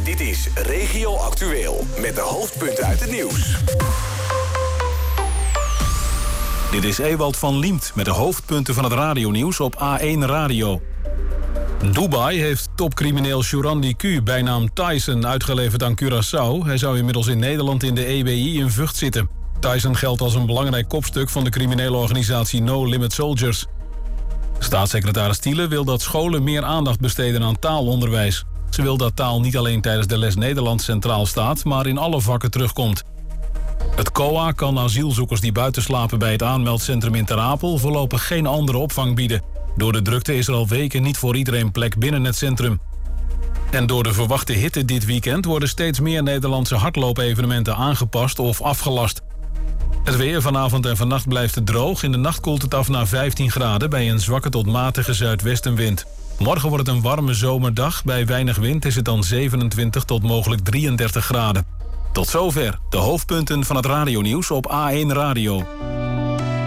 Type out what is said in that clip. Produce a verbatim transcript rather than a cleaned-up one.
Dit is Regio Actueel met de hoofdpunten uit het nieuws. Dit is Ewald van Liemt met de hoofdpunten van het radionieuws op A één Radio. Dubai heeft topcrimineel Shurandi Q, bijnaam Tyson, uitgeleverd aan Curaçao. Hij zou inmiddels in Nederland in de E B I in Vught zitten. Tyson geldt als een belangrijk kopstuk van de criminele organisatie No Limit Soldiers. Staatssecretaris Thiele wil dat scholen meer aandacht besteden aan taalonderwijs. Ze wil dat taal niet alleen tijdens de les Nederlands centraal staat, maar in alle vakken terugkomt. Het C O A kan asielzoekers die buiten slapen bij het aanmeldcentrum in Ter Apel voorlopig geen andere opvang bieden. Door de drukte is er al weken niet voor iedereen plek binnen het centrum. En door de verwachte hitte dit weekend worden steeds meer Nederlandse hardloopevenementen aangepast of afgelast. Het weer vanavond en vannacht blijft het droog. In de nacht koelt het af naar vijftien graden bij een zwakke tot matige zuidwestenwind. Morgen wordt het een warme zomerdag. Bij weinig wind is het dan zevenentwintig tot mogelijk drieëndertig graden. Tot zover de hoofdpunten van het radionieuws op A één Radio.